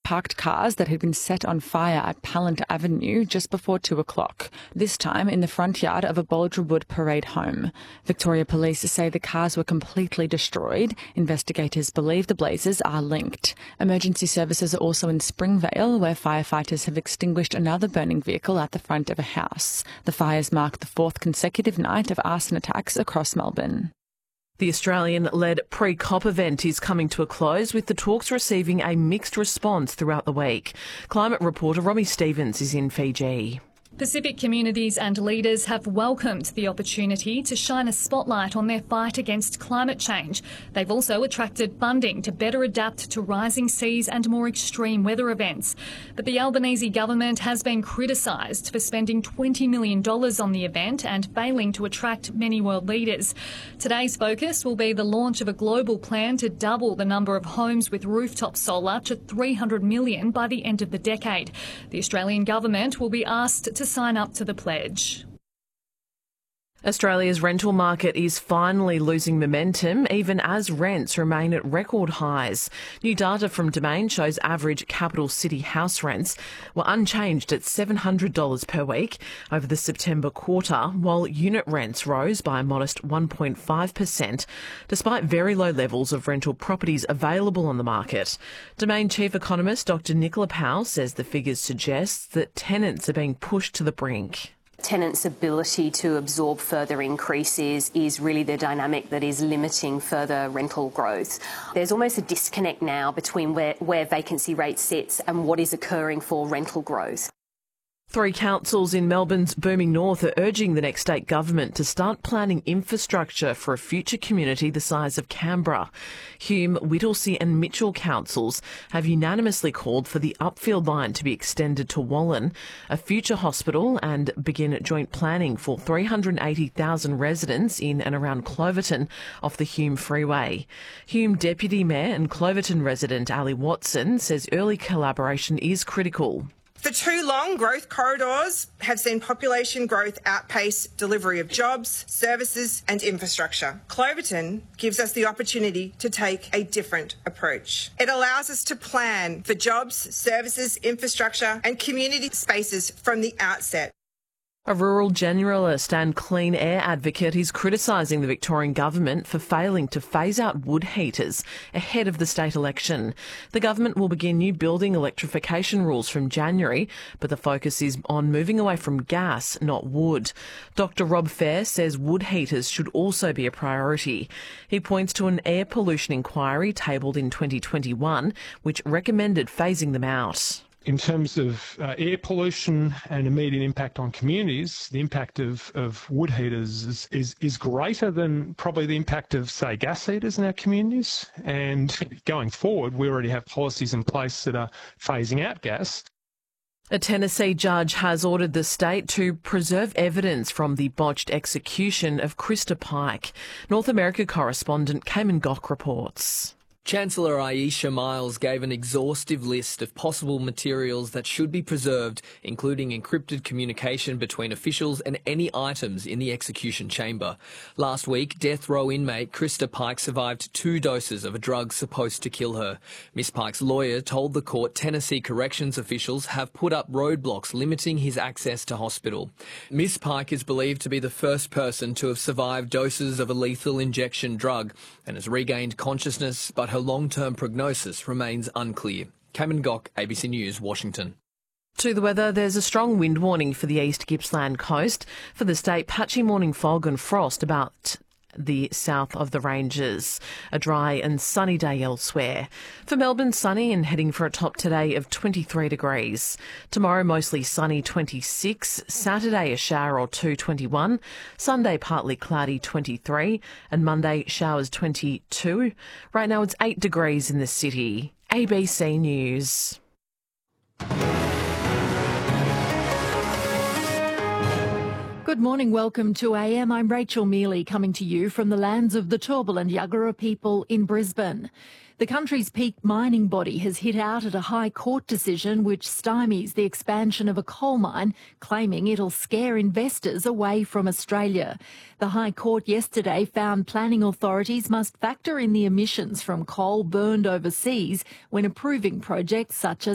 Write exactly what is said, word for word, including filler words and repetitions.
parked cars that had been set on fire at Pallant Avenue just before two o'clock, this time in the front yard of a Boldrewood parade home. Victoria Police say the cars were completely destroyed. Investigators believe the blazes are linked. Emergency services are also in Springvale, where firefighters have extinguished another burning vehicle at the front of a house. The fires mark the fourth consecutive night of arson attacks across Melbourne. The Australian-led pre-COP event is coming to a close, with the talks receiving a mixed response throughout the week. Climate reporter Robbie Stevens is in Fiji. Pacific communities and leaders have welcomed the opportunity to shine a spotlight on their fight against climate change. They've also attracted funding to better adapt to rising seas and more extreme weather events. But the Albanese government has been criticised for spending twenty million dollars on the event and failing to attract many world leaders. Today's focus will be the launch of a global plan to double the number of homes with rooftop solar to three hundred million by the end of the decade. The Australian government will be asked to sign up to the pledge. Australia's rental market is finally losing momentum, even as rents remain at record highs. New data from Domain shows average capital city house rents were unchanged at seven hundred dollars per week over the September quarter, while unit rents rose by a modest one point five percent, despite very low levels of rental properties available on the market. Domain chief economist Doctor Nicola Powell says the figures suggest that tenants are being pushed to the brink. Tenants' ability to absorb further increases is really the dynamic that is limiting further rental growth. There's almost a disconnect now between where, where vacancy rate sits and what is occurring for rental growth. Three councils in Melbourne's booming north are urging the next state government to start planning infrastructure for a future community the size of Canberra. Hume, Whittlesea and Mitchell councils have unanimously called for the Upfield line to be extended to Wallen, a future hospital, and begin joint planning for three hundred eighty thousand residents in and around Cloverton off the Hume Freeway. Hume Deputy Mayor and Cloverton resident Ali Watson says early collaboration is critical. For too long, growth corridors have seen population growth outpace delivery of jobs, services and infrastructure. Cloverton gives us the opportunity to take a different approach. It allows us to plan for jobs, services, infrastructure and community spaces from the outset. A rural generalist and clean air advocate is criticising the Victorian government for failing to phase out wood heaters ahead of the state election. The government will begin new building electrification rules from January, but the focus is on moving away from gas, not wood. Doctor Rob Fair says wood heaters should also be a priority. He points to an air pollution inquiry tabled in twenty twenty-one, which recommended phasing them out. In terms of uh, air pollution and immediate impact on communities, the impact of, of wood heaters is, is, is greater than probably the impact of, say, gas heaters in our communities. And going forward, we already have policies in place that are phasing out gas. A Tennessee judge has ordered the state to preserve evidence from the botched execution of Krista Pike. North America correspondent Cayman Gock reports. Chancellor Aisha Miles gave an exhaustive list of possible materials that should be preserved, including encrypted communication between officials and any items in the execution chamber. Last week, death row inmate Krista Pike survived two doses of a drug supposed to kill her. Miss Pike's lawyer told the court Tennessee corrections officials have put up roadblocks limiting his access to hospital. Miss Pike is believed to be the first person to have survived doses of a lethal injection drug and has regained consciousness, but her long-term prognosis remains unclear. Cayman Gock, A B C News, Washington. To the weather, there's a strong wind warning for the East Gippsland coast. For the state, patchy morning fog and frost about the south of the ranges. A dry and sunny day elsewhere. For Melbourne, sunny and heading for a top today of twenty-three degrees. Tomorrow, mostly sunny, twenty-six. Saturday, a shower or two, twenty-one. Sunday, partly cloudy, twenty-three. And Monday, showers, twenty-two. Right now, it's eight degrees in the city. A B C News. Good morning, welcome to A M. I'm Rachel Mealy, coming to you from the lands of the Turrbal and Yuggera people in Brisbane. The country's peak mining body has hit out at a High Court decision which stymies the expansion of a coal mine, claiming it'll scare investors away from Australia. The High Court yesterday found planning authorities must factor in the emissions from coal burned overseas when approving projects such as